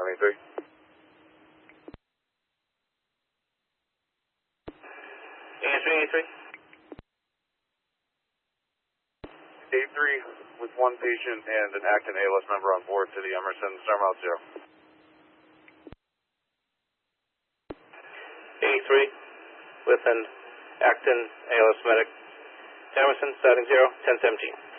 A3. Answering A3. A3 with one patient and an Acton ALS member on board to the Emerson, star mile 0. A3 with an Acton ALS medic. Emerson, starting 0, 1017.